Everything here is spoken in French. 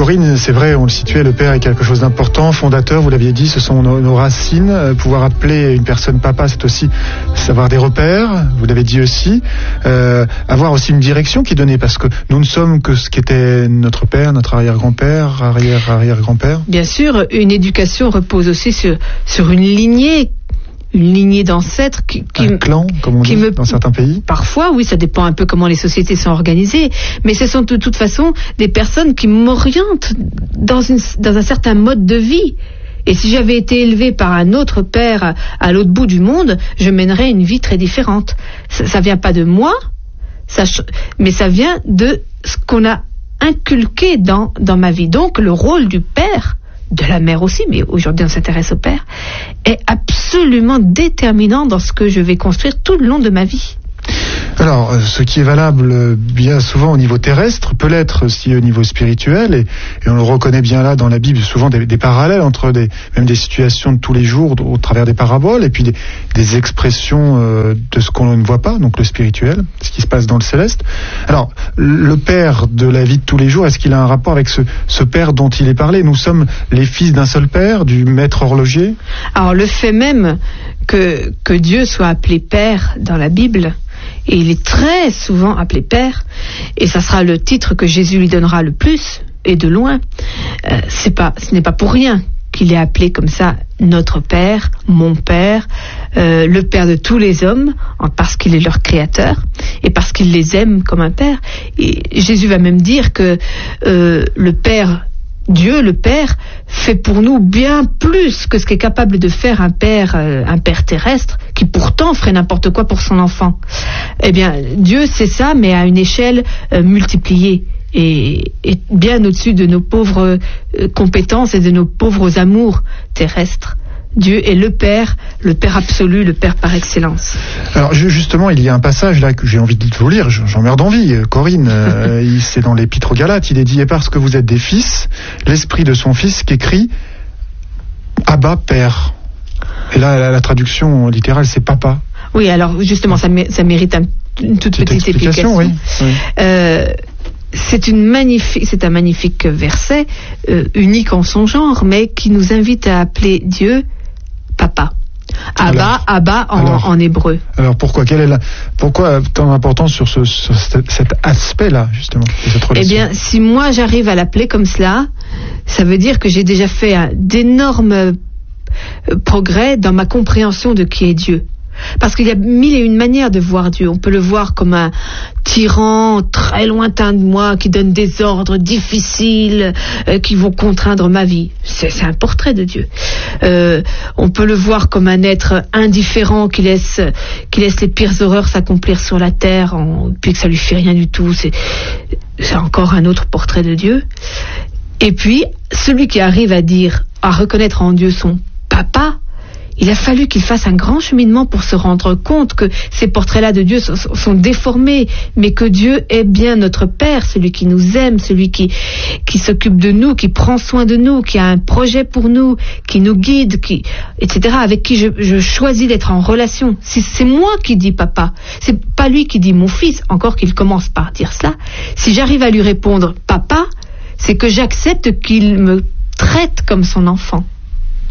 Corinne, c'est vrai, on le situait, le père est quelque chose d'important, fondateur, vous l'aviez dit, ce sont nos racines. Pouvoir appeler une personne papa, c'est aussi savoir des repères, vous l'avez dit aussi. Avoir aussi une direction qui est donnée, parce que nous ne sommes que ce qu'était notre père, notre arrière-grand-père, arrière-arrière-grand-père. Bien sûr, une éducation repose aussi sur une lignée d'ancêtres un clan, comme on dit dans certains pays. Parfois, oui, ça dépend un peu comment les sociétés sont organisées, mais ce sont de toute façon des personnes qui m'orientent dans un certain mode de vie. Et si j'avais été élevée par un autre père à l'autre bout du monde, je mènerais une vie très différente. Ça vient pas de moi, mais ça vient de ce qu'on a inculqué dans ma vie. Donc, le rôle du père, de la mère aussi, mais aujourd'hui on s'intéresse au père, est absolument déterminant dans ce que je vais construire tout le long de ma vie. Alors, ce qui est valable bien souvent au niveau terrestre peut l'être aussi au niveau spirituel, et on le reconnaît bien là dans la Bible, souvent des parallèles entre même des situations de tous les jours au travers des paraboles, et puis des expressions de ce qu'on ne voit pas, donc le spirituel, ce qui se passe dans le céleste. Alors, le Père de la vie de tous les jours, est-ce qu'il a un rapport avec ce Père dont il est parlé? Nous sommes les fils d'un seul Père, du maître horloger. Alors, le fait même que Dieu soit appelé Père dans la Bible, et il est très souvent appelé Père, et ça sera le titre que Jésus lui donnera le plus, et de loin, ce n'est pas pour rien qu'il est appelé comme ça notre Père, mon Père, le Père de tous les hommes, parce qu'il est leur créateur, et parce qu'il les aime comme un Père. Et Jésus va même dire que le Père, Dieu, le Père, fait pour nous bien plus que ce qu'est capable de faire un père terrestre, qui pourtant ferait n'importe quoi pour son enfant. Eh bien, Dieu, c'est ça, mais à une échelle multipliée, et bien au-dessus de nos pauvres compétences et de nos pauvres amours terrestres. Dieu est le Père absolu, le Père par excellence. Alors justement, il y a un passage là que j'ai envie de vous lire, j'en meurs d'envie, Corinne, c'est dans l'Épître aux Galates, il est dit « Et parce que vous êtes des fils, l'Esprit de son Fils qu'écrit Abba, Père ». Et là, la traduction littérale, c'est papa. Oui, alors justement, ça mérite une toute petite explication. Oui. C'est un magnifique verset, unique en son genre, mais qui nous invite à appeler Dieu Papa. Abba en hébreu. Alors pourquoi tant d'importance sur cet aspect-là, justement, de cette relation? Eh bien, si moi j'arrive à l'appeler comme cela, ça veut dire que j'ai déjà fait d'énormes progrès dans ma compréhension de qui est Dieu. Parce qu'il y a mille et une manières de voir Dieu. On peut le voir comme un tyran très lointain de moi qui donne des ordres difficiles qui vont contraindre ma vie. C'est un portrait de Dieu. On peut le voir comme un être indifférent qui laisse les pires horreurs s'accomplir sur la terre puis que ça lui fait rien du tout. C'est encore un autre portrait de Dieu. Et puis celui qui arrive à reconnaître en Dieu son papa, il a fallu qu'il fasse un grand cheminement pour se rendre compte que ces portraits-là de Dieu sont déformés, mais que Dieu est bien notre Père, celui qui nous aime, celui qui s'occupe de nous, qui prend soin de nous, qui a un projet pour nous, qui nous guide, etc., avec qui je choisis d'être en relation. C'est moi qui dis papa, c'est pas lui qui dit mon fils, encore qu'il commence par dire cela. Si j'arrive à lui répondre papa, c'est que j'accepte qu'il me traite comme son enfant.